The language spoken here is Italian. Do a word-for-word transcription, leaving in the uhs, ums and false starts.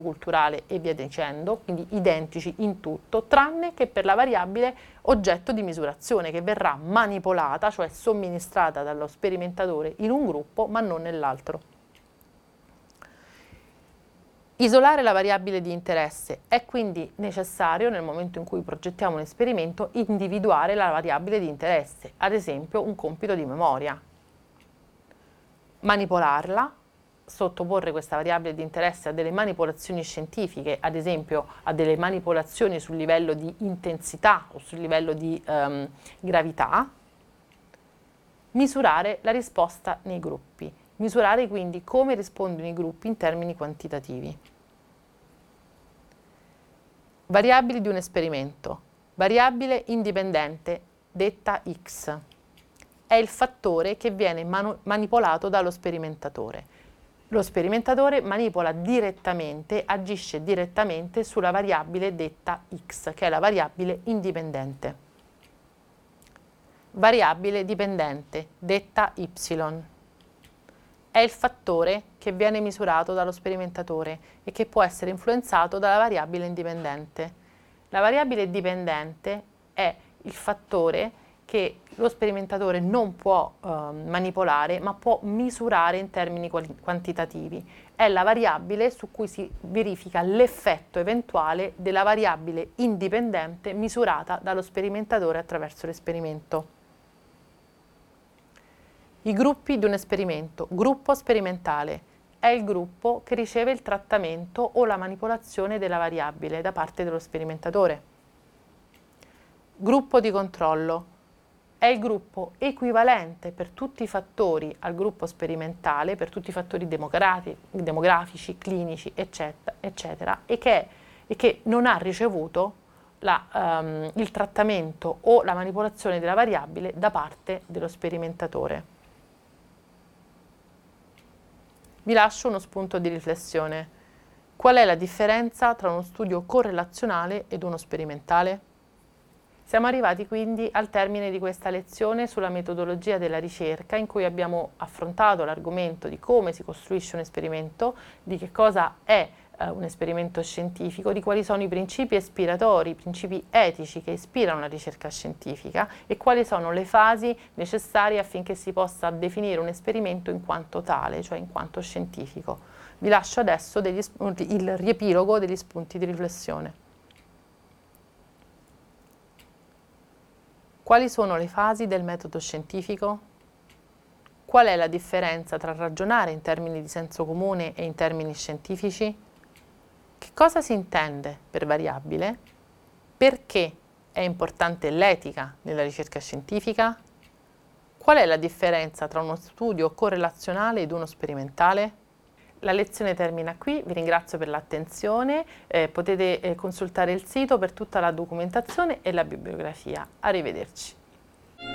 culturale e via dicendo, quindi identici in tutto, tranne che per la variabile oggetto di misurazione, che verrà manipolata, cioè somministrata dallo sperimentatore in un gruppo ma non nell'altro. Isolare la variabile di interesse. È quindi necessario, nel momento in cui progettiamo un esperimento, individuare la variabile di interesse, ad esempio un compito di memoria. Manipolarla, sottoporre questa variabile di interesse a delle manipolazioni scientifiche, ad esempio a delle manipolazioni sul livello di intensità o sul livello di ehm, gravità. Misurare la risposta nei gruppi. Misurare quindi come rispondono i gruppi in termini quantitativi. Variabili di un esperimento. Variabile indipendente, detta X, è il fattore che viene manu- manipolato dallo sperimentatore. Lo sperimentatore manipola direttamente, agisce direttamente sulla variabile detta X, che è la variabile indipendente. Variabile dipendente, detta Y, è il fattore che viene misurato dallo sperimentatore e che può essere influenzato dalla variabile indipendente. La variabile dipendente è il fattore che lo sperimentatore non può eh, manipolare, ma può misurare in termini quantitativi. È la variabile su cui si verifica l'effetto eventuale della variabile indipendente misurata dallo sperimentatore attraverso l'esperimento. I gruppi di un esperimento. Gruppo sperimentale è il gruppo che riceve il trattamento o la manipolazione della variabile da parte dello sperimentatore. Gruppo di controllo è il gruppo equivalente per tutti i fattori al gruppo sperimentale, per tutti i fattori demografici, clinici, eccetera, eccetera, e che, e che non ha ricevuto la, um, il trattamento o la manipolazione della variabile da parte dello sperimentatore. Vi lascio uno spunto di riflessione. Qual è la differenza tra uno studio correlazionale ed uno sperimentale? Siamo arrivati quindi al termine di questa lezione sulla metodologia della ricerca, in cui abbiamo affrontato l'argomento di come si costruisce un esperimento, di che cosa è eh, un esperimento scientifico, di quali sono i principi ispiratori, i principi etici che ispirano la ricerca scientifica e quali sono le fasi necessarie affinché si possa definire un esperimento in quanto tale, cioè in quanto scientifico. Vi lascio adesso degli spunti, il riepilogo degli spunti di riflessione. Quali sono le fasi del metodo scientifico? Qual è la differenza tra ragionare in termini di senso comune e in termini scientifici? Che cosa si intende per variabile? Perché è importante l'etica nella ricerca scientifica? Qual è la differenza tra uno studio correlazionale ed uno sperimentale? La lezione termina qui, vi ringrazio per l'attenzione, eh, potete eh, consultare il sito per tutta la documentazione e la bibliografia. Arrivederci.